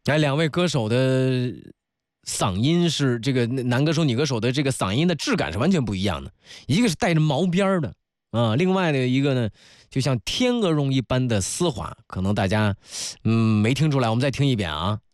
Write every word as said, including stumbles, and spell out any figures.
哎，两位歌手的嗓音是这个男歌手、女歌手的这个嗓音的质感是完全不一样的，一个是带着毛边儿的啊，另外的一个呢，就像天鹅绒一般的丝滑，可能大家嗯没听出来，我们再听一遍啊。